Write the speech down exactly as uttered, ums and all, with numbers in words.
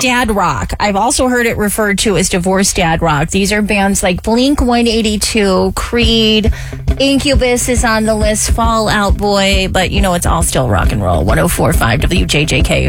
dad rock. I've also heard it referred to as divorce dad rock. These are bands like Blink one eighty-two, Creed, Incubus is on the list, Fall Out Boy, but you know, it's all still rock and roll. one oh four point five W J J K.